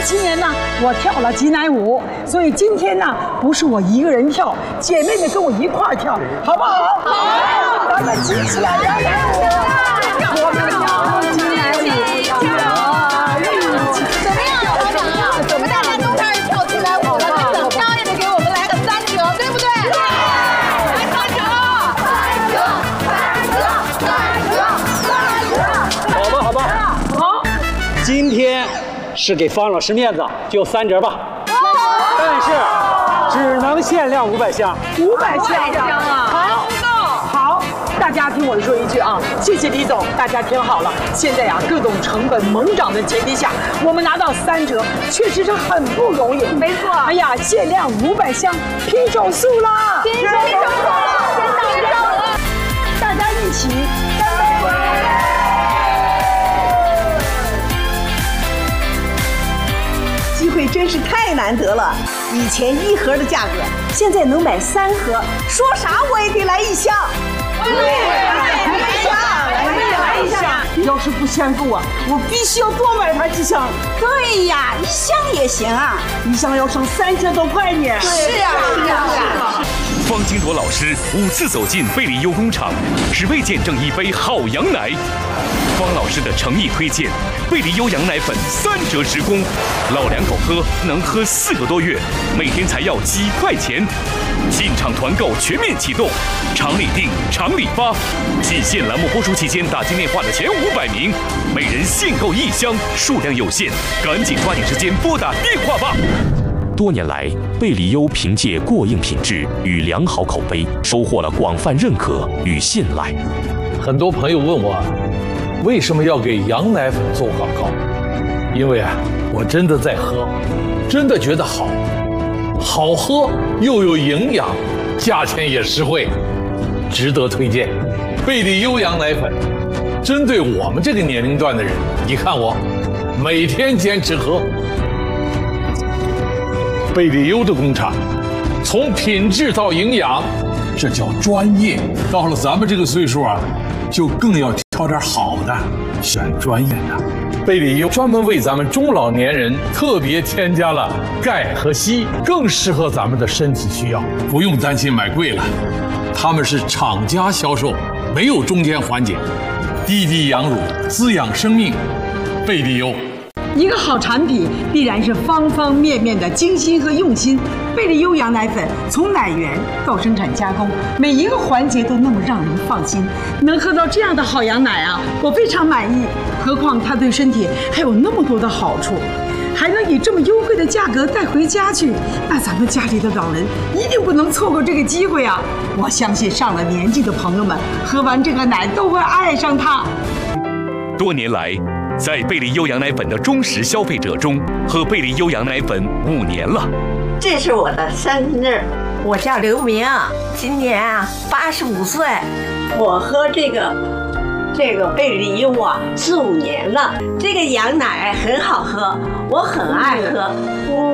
今年呢，我跳了挤奶舞，所以今天呢，不是我一个人跳，姐妹们跟我一块儿跳，好不好？好，咱们挤起来，来！我们跳挤奶舞， 怎么样，老板啊？我们大家都开始跳挤奶舞了，那等高也得给我们来个3折，对不对？来3折！3折！ 好吧。好，今天是给方老师面子，就3折吧。但是只能限量500箱。 500箱啊！好，大家听我说一句啊，谢谢李总，大家听好了。现在呀，各种成本猛涨的前提下，我们拿到3折，确实是很不容易。 没错。 哎呀，限量500箱，拼手速啦！ 拼手速了！ 大家一起干杯！ 机会真是太难得了，以前1盒的价格，现在能买3盒，说啥我也得来1箱。 来一箱，要是不嫌够啊，我必须要多买它几箱。 对呀，1箱也行啊，1箱要省3千多块呢。 是啊。 方金铎老师5次走进贝利优工厂，只为见证一杯好羊奶。方老师的诚意推荐，贝利优羊奶粉3折直供，老两口喝能喝4个多月，每天才要几块钱。进场团购全面启动，厂里订，厂里发。仅限栏目播出期间打进电话的前500名，每人限购1箱，数量有限，赶紧抓紧时间拨打电话吧。多年来，贝利优凭借过硬品质与良好口碑，收获了广泛认可与信赖。 很多朋友问我，为什么要给羊奶粉做广告？因为我真的在喝，真的觉得好喝又有营养，价钱也实惠，值得推荐。贝利优羊奶粉，针对我们这个年龄段的人，你看我每天坚持喝。贝利优的工厂，从品质到营养，这叫专业。到了咱们这个岁数就更要挑点好的，选专业的。贝利优专门为咱们中老年人特别添加了钙和硒，更适合咱们的身体需要，不用担心买贵了。他们是厂家销售，没有中间环节，滴滴羊乳，滋养生命。贝利优。 一个好产品必然是方方面面的精心和用心。贝利优羊奶粉从奶源到生产加工，每一个环节都那么让人放心。能喝到这样的好羊奶啊，我非常满意。何况它对身体还有那么多的好处，还能以这么优惠的价格带回家去，那咱们家里的老人一定不能错过这个机会啊！我相信上了年纪的朋友们喝完这个奶都会爱上它。 多年来，在贝利优羊奶粉的忠实消费者中，喝贝利优羊奶粉5年了。 这是我的生日， 我叫刘明，今年85岁。 我喝这个贝利优4、5年了，这个羊奶很好喝，我很爱喝。